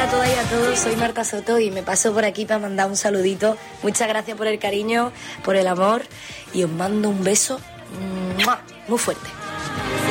a todas y a todos, soy Marta Soto y me paso por aquí para mandar un saludito. Muchas gracias por el cariño, por el amor y os mando un beso muy fuerte.